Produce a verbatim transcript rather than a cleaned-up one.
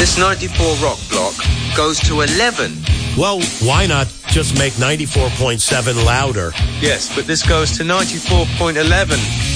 This ninety-four rock block goes to eleven. Well, why not just make ninety-four point seven louder? Yes, but this goes to ninety-four point eleven.